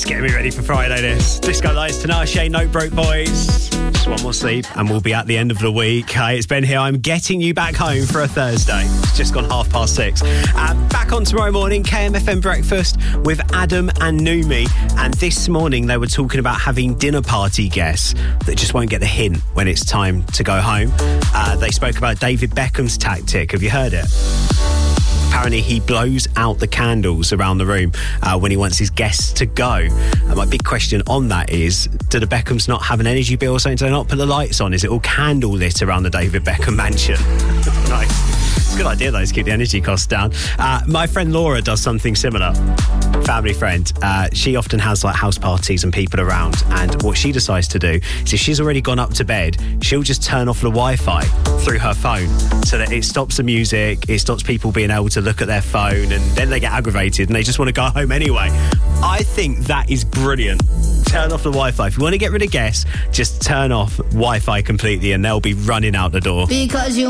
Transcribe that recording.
Getting me ready for Friday, this. Disco Lights, Tinashe, No Broke Boys. Just one more sleep and we'll be at the end of the week. Hey, it's Ben here. I'm getting you back home for a Thursday. It's just gone 6:30. Back on tomorrow morning, KMFM Breakfast with Adam and Numi. And this morning they were talking about having dinner party guests that just won't get the hint when it's time to go home. They spoke about David Beckham's tactic. Have you heard it? Apparently he blows out the candles around the room when he wants his guests to go. And my big question on that is, do the Beckhams not have an energy bill or something? Do they not put the lights on? Is it all candle lit around the David Beckham mansion? Nice. It's a good idea though, to keep the energy costs down. My friend Laura does something similar. Family friend. She often has like house parties and people around, and what she decides to do is if she's already gone up to bed, she'll just turn off the Wi-Fi through her phone so that it stops the music, it stops people being able to look at their phone, and then they get aggravated and they just want to go home anyway. I think that is brilliant. Turn off the Wi-Fi. If you want to get rid of guests, just turn off Wi-Fi completely and they'll be running out the door. Because you